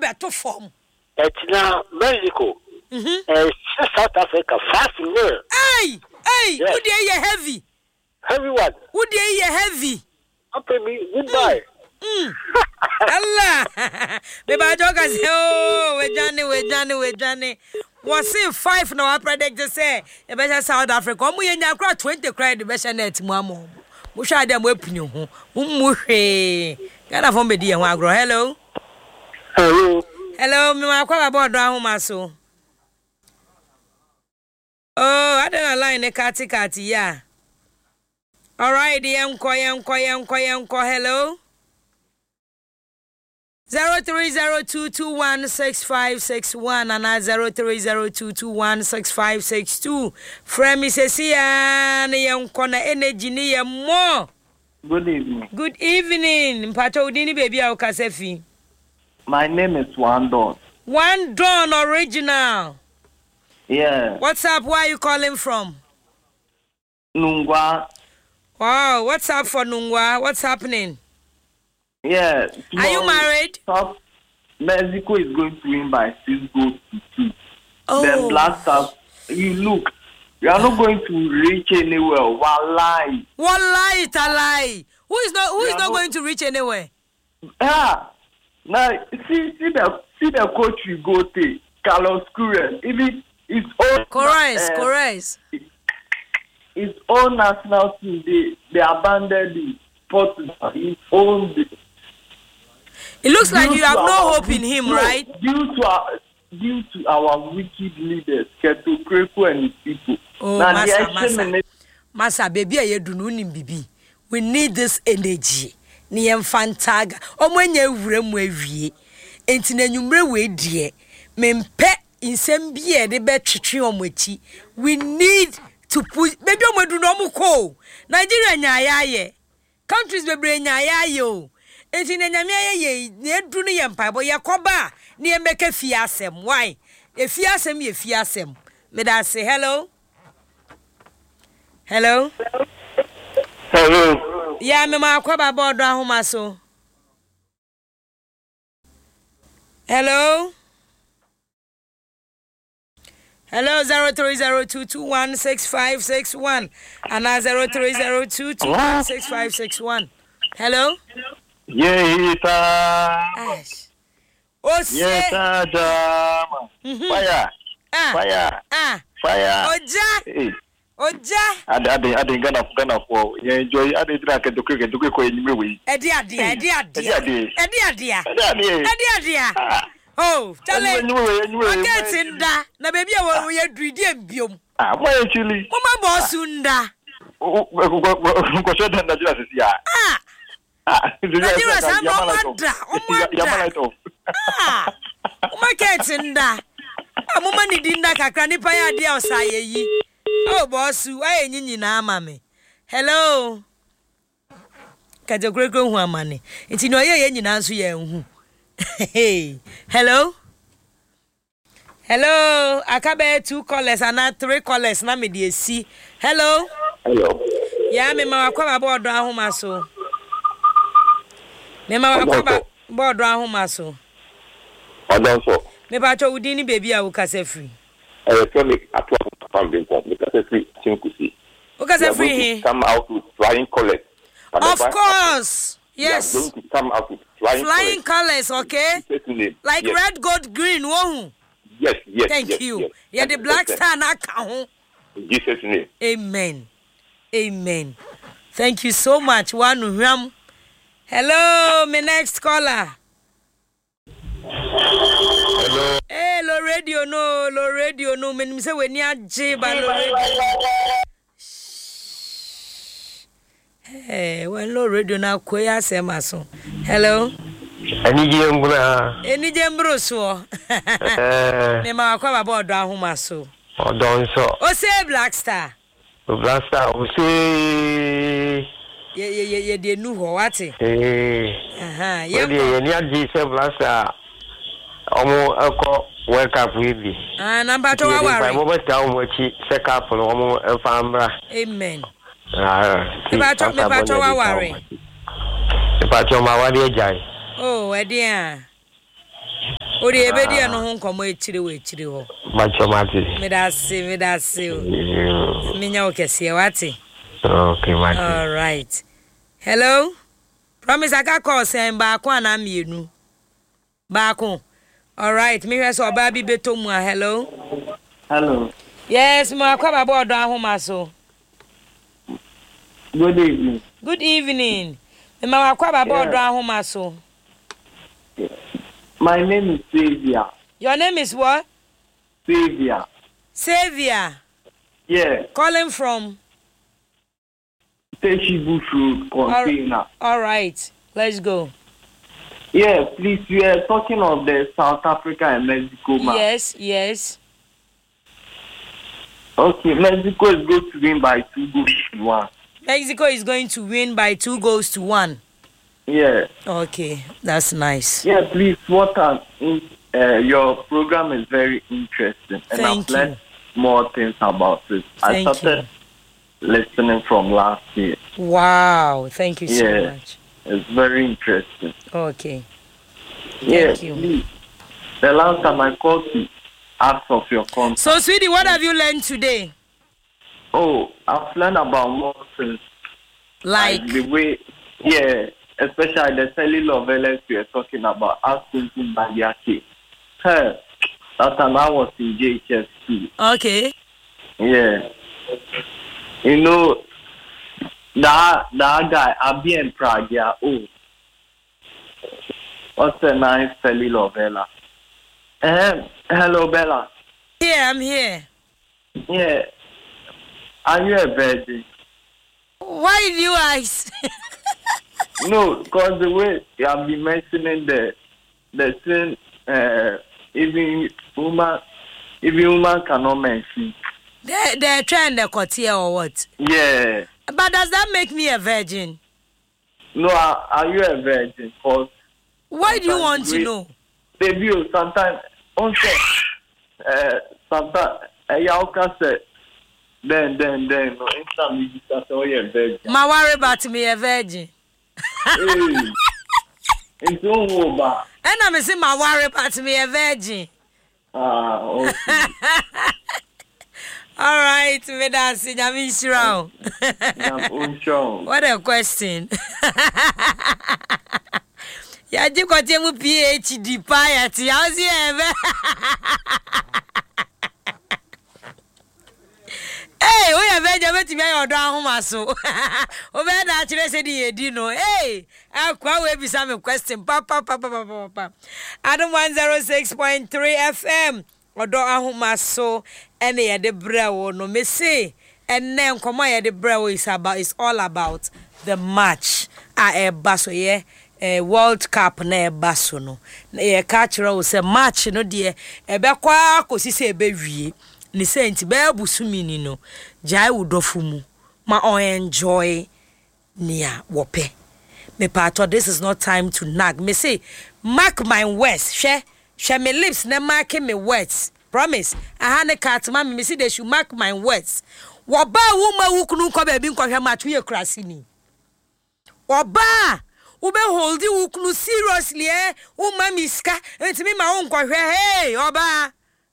to form. It's now Mexico. South Africa, fast near. Hey, would you heavy? Heavy what? Would you heavy? Okay, me, goodbye. Allah. Maybe I joke and say, oh, we're Johnny. Was it 5 now? I predict to say, the best South Africa. We in your 20 credit, the best net, Mamma. We shall them whipping you. Gana from Bedia Wagro. Hello. Hello, me about Maso. Oh, I don't line the catty, yeah. All right, the uncle. Hello. 0302216561 and 0302216562. Frame is a energy near more. Good evening. Good evening. Pato Dini baby au kasefi. My name is Wandon. Wandon original. Yeah. What's up? Where are you calling from? Nungwa. Wow, what's up for Nungwa? What's happening? Yeah. Are you married? Mexico is going to win by 6 goals to 2. Oh. The Black Stars, you look, you are not going to reach anywhere. Wallahi. It's a lie. Who is not going to reach anywhere? Yeah. Now see the coach you go to, Carlos Queiroz. Even his own Correct. His own national team, they abandoned it. Portugal, his own. It looks like you have no hope in him, right? Due to our wicked leaders, Keto Kreko and his people. Oh, Masa, baby, I do not need baby. We need this energy. Niyem fantaga. Omwenye uremwe enti nyumre we die. Mempe insembie de be twetwe omwachi. We need to push. Baby, omwedu no muko. Nigeria nyayaye. Countries bebre nyayaye o. Enti nyame aye ne edu ne yempabo yakoba ne emeke fiasem. Why? E fiasem. Me da say hello. Hello. Yeah, me ma kwaba bodo ahoma so. Hello. 0302216561 and 0302216561. Hello. Yeah, Ash. Oh, yes, Fire. Oja. I didn't gonna for you enjoy. I didn't drink the cricket to go in way. Edia. Oh, Charlie, you get in da. Na baby, we are dreading biom. Why actually? Mama Bossunda. Go shut down the justice. Yeah. Nigeria, I'm oh, boss, why ain't you now, mammy? Hello. Kaja Greco, who are money. It's in your engine answer you. Hey, hello. I can bear 2 callers and not 3 callers. Now, me, see. Hello. Yeah, me, my call about home, so. Me, my call about home, so. I don't know. Me, but you didn't baby, I will cast free. Electronic at because free Chinkusi. Because free come out with flying colors. Of course. Yes. Going to come out with flying colors, okay? Like red, gold, green, won't. Yes. Thank you. Yeah, the Black Star na count. In Jesus' name. Amen. Thank you so much. One. Hello, my next caller. Hello. Low radio no. Me say we near J ba low radio. Hey, when low radio na kwea semaso. Hello. Eni jembro so. Me ma kwa ba bodo ahoma so. Odon so. O say Black Star. O say ye de nu ho wate. Aha, ye ni agi say Black Star. Omo eko World Cup we be. Number 2 aware. Mo best down wachi check up no omo enfambra. Amen. Me ba to aware. Me ba to ma wale jai. Oh, edia. Ori ebedi eno ho nkomo echire we echire ho. Machomati. Me da se. Minya okese wate. Okay, mati. All right. Hello. Promise I can call say ba ko na mienu. Ba ko. All right. Me hwe so oba bi beto mu a hello. Hello. Yes, mo akwa ba bodo ahoma so. Good evening. Good evening. Me ma akwa ba bodo ahoma so. My name is Xavier. Your name is what? Xavier. Xavier. Yeah. Calling from Teshi Bush Road container. All right. Let's go. Yeah, please, we are talking of the South Africa and Mexico match. Yes. Okay, Mexico is going to win by 2-1. Mexico is going to win by 2-1. Yeah. Okay, that's nice. Yeah, please, your program is very interesting. And I've learned more things about it. I started listening from last year. Wow, thank you so much. It's very interesting. Okay. Thank you. Please. The last time I called to ask of your contact. So, sweetie, what have you learned today? Oh, I've learned about more things. Like the way, especially the telenovelas we are talking about. Asking Badiaki. That time I was in JHS2. Okay. Yeah. You know, that guy, Abi and Pragia, what's a nice telenovela? Hello, Bella. Yeah, I'm here. Yeah. Are you a virgin? Why do you ask? No, because the way you have been mentioning the thing, even woman cannot mention. They're trying to cut here or what? Yeah. But does that make me a virgin? No, are you a virgin? Cause why do you want to know? Baby, sometimes, sometimes, say, then, no, instantly you start saying you're a virgin. My worry about me a virgin. Hey, it's over. And I'm saying my worry about me a virgin. Okay. All right, Medasi, what a question. Yeah, you got him PhD piety. How's he ever? Hey, we have a to me or down home so. Over that, I said, you know, hey, I'll quite be some question. Papa. Adam 106.3 FM. Odo ahoma so ene ye de brewo no me say ene nkoma ye de brewo is all about the match a baso ye World Cup na baso no na ye ka kire wo say match no de e be kwa akosi se be wie ni say nti be busumi ni no jai wodofu mu ma on enjoy nia wope me pato. This is not time to nag. Me say mark my words share my lips na mark me words. Promise. I had a cat, mammy. Me see they should mark my words. Waba woman who couldn't come and be quite much we are crashing. Waba ube hold you who seriously, mammy ska and to me my own quite hey, Oba.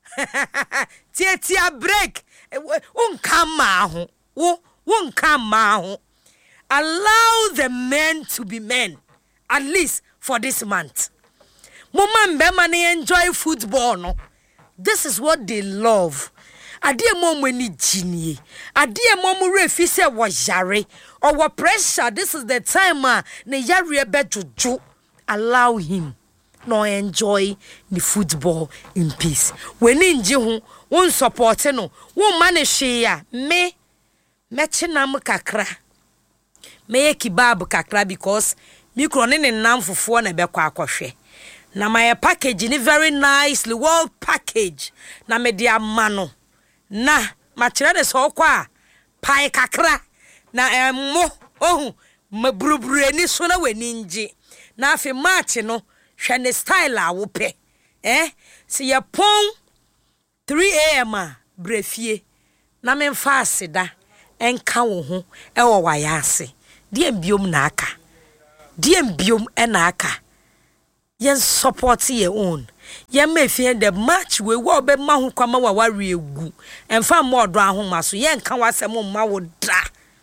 Tia break. Won't come mahu. Won't come mahu. Allow the men to be men, at least for this month. Mama Mbemani enjoy football, no? This is what they love. Adie mom weni jini. Adie mom refi se wajare. Or pressure. This is the time ne yari bejuju. Allow him. No enjoy the football in peace. When inji hu, won support no. Won manage ya. Me chinam kakra. Me kebab kakra because mi krone ne nam fufuo na be kwa akohwe. Na my package ni very nicely well package. Na me dia mano. Na ma kire de so kwa pai kakra. Na mo me brubru ani so na wani nji. Na afi match no hwe ne style a wo pe. Si ye pon 3 am brefie. Na me mfa aseda enka wo ho e wo wayase. Die biom na aka. Die biom e na aka. Yen support your own. ye me fie the match we wo be ma ho kwama wa ware egu emfa mo odo ahoma so ye nka wasem ma wo da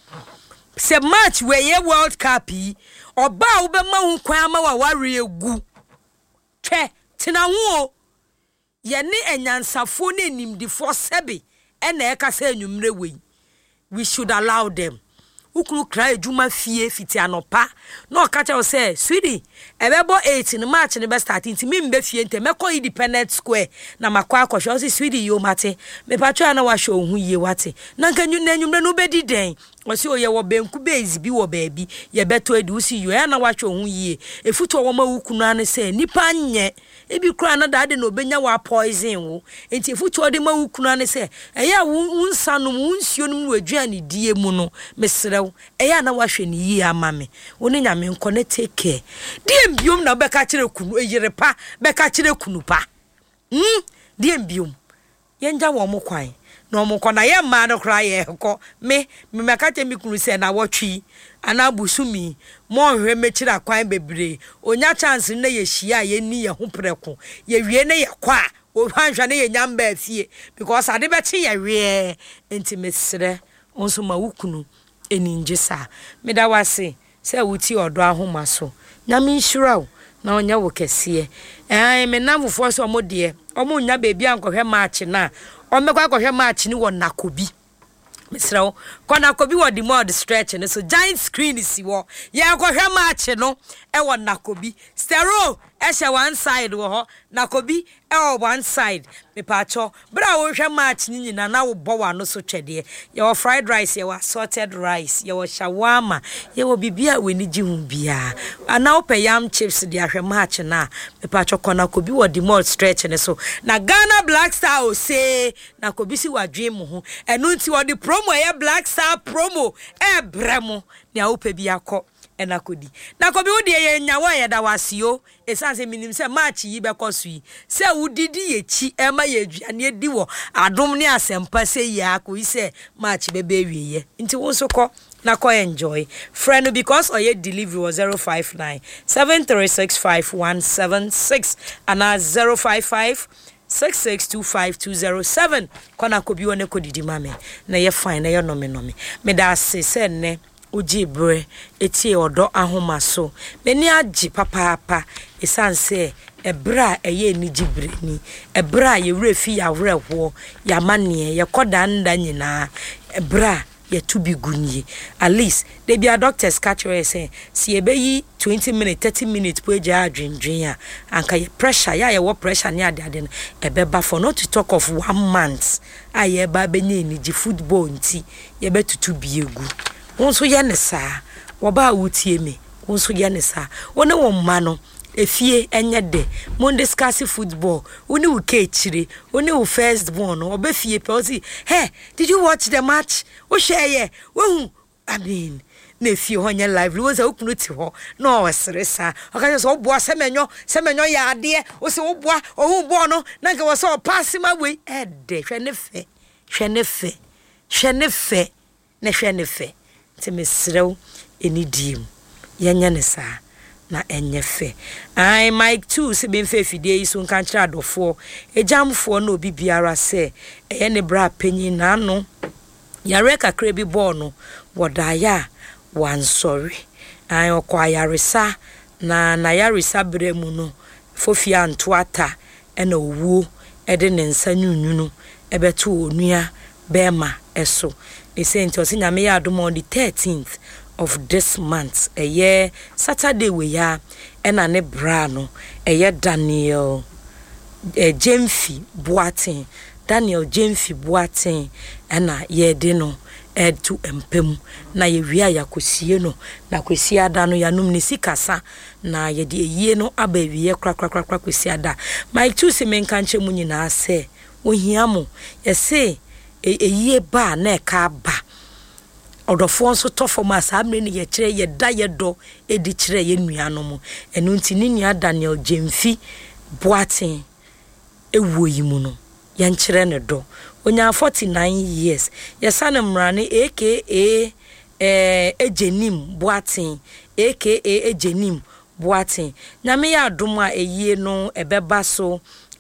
se match we ye World Cup yi oba wo be ma ho kwama wa ware egu twe tina ho ye ne enyansafo ne nimdifo sebe ena e ka sa enwumre we should allow them ukuru kra ejuma fie fiti anopa no kacha o say sweetie ebebo 8 no match ne be start nti me mbe fie ntem meko Independence Square na makwa akosho say sweetie yo mate me patwa na wa show hu yie wate na nkanyu na enwumre no bedi den o si oye wo benku base bi wo baabi ye beto edi usi yo na wa show hu yie efuto wo ma ukunu ane say nipa nye ebi kura na dade no benya wa poison wo enti efuto de ma ukunu ane say eya wunsanum wunsuo num waduane die mu no mesrew eya na wa hwe ni yie ama me woni nyame nko ne take care die mbiom na beka kire kunu eyirepa beka kire kunu pa die mbiom yenja wo mo kwan no mo kona ye ma no kra ye ko me meka te mi kunu se na wotwi ana busumi mo hwe mechira kwan bebre onya chance na ye hia ye ni ye ho preko ye wie na ye kwa o hwanhwa na ye nyamba afie because ade be che ye wie enti mesre onso ma wukunu eninjesa me da wase se wuti odo ahoma so nyame nhyiraw na onya wo kese me namfo so omode omunya bebi ankohwe match na omekwa kohwe match ni wo nakobi Misro, kona kobi wo di mod stretch ne so giant screen si wo ye kohwe match no e wo nakobi stereo e she one side wo ho nakobi e wo one side me pacho bra wo hwe match ni nyina na wo bo wa no so twede ye wo fried rice ye wo salted rice ye wo shawarma ye wo bibia we ni ji hu bia ana wo payam chips di ahwe match na me pacho kona kobi wo di mod stretch ne so na Ghana Black Star o say nakobi si wadwe mu ho enu nti wo di promo ye Black Star promo e bremo ne awupe bi akọ enakodi nakobi wodi ye nyawo ye da wasio esanse minim se match yi be kosui se wudidi ye chi ema ye aduane edi wo adom ne asempa se ya ko ise match be be wiye nti wonso ko na ko enjoy friend because oye delivery was 059 7365176 and 055 6625 kona kobi wone kodidi mame na ye fine na ye nomi me da se ne ojibre etie odo ahoma so meni agi papa esanse ebra eye ni jibre ni ebra ye refi ya werehwo ya mane ye koda nda nyina ebra ye to be gunye at least they be a doctors catch you say si ebeyi 20 minutes 30 minutes po eja adwendwen a anka ye pressure ya ye wo pressure ne ade ebeba for not to talk of 1 month aye ba benye ni ji football nti ye betutu biegu wonso ye ne saa wo ba wutie me wonso ye ne saa woni wo mma no efie enye de mon discuss football woni wo kechire woni wo first born obefie pe o si hey did you watch the match wo share ye wo I mean na efie ho nya live wo za okunu ti ho na o seresa o ka so oboa semenyo ya ade wo se oboa ohun bo no na nke wo so pass my way ede hwe ne fe ti mesrew enidim yenya ne saa na enyefe ai Mike 2 se ben fe fidie so nka kira adofo ejamfo na obi biara se eye ne bra panyin na no yare kakra bi ball no wodaya wansori ai okwa yaresa na yaresa bremu no fofia ntoata ena owuo ede ne nsa nyunyunu ebeto onua bema eso esenti osinyame ya adom on the 13th of this month a year Saturday we ya ena ne bra no Daniel Jemfi Boatin ena ye de no to empem na ye wia yakosie no na kwesia da no yanum ne sikasa na ye de yie no aba wie kra kwesia da Mike 2 se menka nche mu nyina se ohia mo ye se eyie ba na ka ba odofo nso tofo ma sa amre ne ye kire ye da ye do edi kire ye nuano mo enu nti ni nua Daniel Jemfi Boatin ewo yi mu no ye nkire ne do onya 49 years yesa ne mrane aka Ejenim Boatin aka Ejenim Boating. Nyame ya adom a eyie no ebeba so